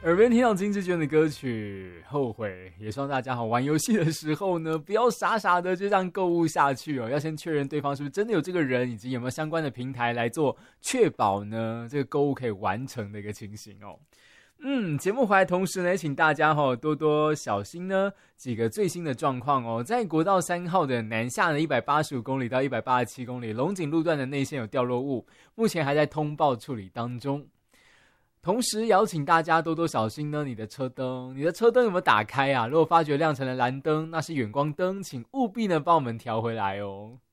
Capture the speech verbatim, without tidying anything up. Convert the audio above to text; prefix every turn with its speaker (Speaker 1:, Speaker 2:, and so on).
Speaker 1: 耳边听到金志娟的歌曲《后悔》，也希望大家好玩游戏的时候呢，不要傻傻的就这样购物下去哦，要先确认对方是不是真的有这个人，以及有没有相关的平台来做确保呢这个购物可以完成的一个情形哦。嗯，节目回来同时呢，请大家哈、哦、多多小心呢几个最新的状况哦。在国道三号的南下的一百八十五公里到一百八十七公里，龙井路段的内线有掉落物，目前还在通报处理当中。同时邀请大家多多小心呢，你的车灯，你的车灯有没有打开啊？如果发觉亮成了蓝灯，那是远光灯，请务必呢帮我们调回来哦。